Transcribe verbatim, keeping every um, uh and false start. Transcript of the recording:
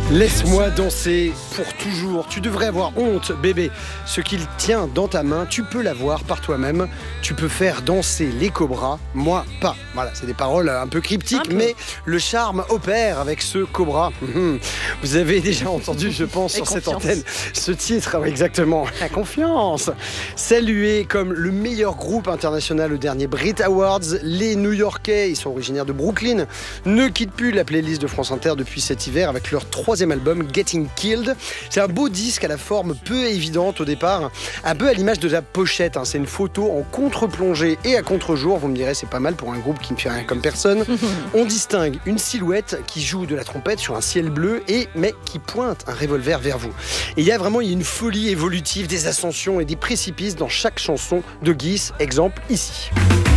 Laisse-moi danser pour toujours. Tu devrais avoir honte, bébé. Ce qu'il tient dans ta main, tu peux l'avoir par toi-même. Tu peux faire danser les cobras, moi pas. Voilà, c'est des paroles un peu cryptiques, un peu. Mais le charme opère avec ce cobra. Vous avez déjà entendu, je pense, sur cette antenne, ce titre, exactement, la confiance. Salué comme le meilleur groupe international au dernier Brit Awards, les New-Yorkais, ils sont originaires de Brooklyn, ne quittent plus la playlist de France Inter depuis cet hiver avec leur troisième album Getting Killed. C'est un beau disque à la forme peu évidente au départ, un peu à l'image de la pochette, hein. C'est une photo en contre-plongée et à contre-jour. Vous me direz, c'est pas mal pour un groupe qui ne fait rien comme personne. On distingue une silhouette qui joue de la trompette sur un ciel bleu et mais qui pointe un revolver vers vous. Et il y a vraiment il y a une folie évolutive, des ascensions et des précipices dans chaque chanson de Guis, exemple ici.